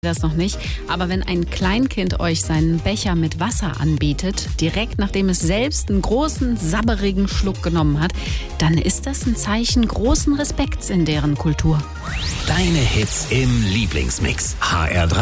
das noch nicht, aber wenn ein Kleinkind euch seinen Becher mit Wasser anbietet, direkt nachdem es selbst einen großen, sabberigen Schluck genommen hat, dann ist das ein Zeichen großen Respekts in deren Kultur. Deine Hits im Lieblingsmix. HR3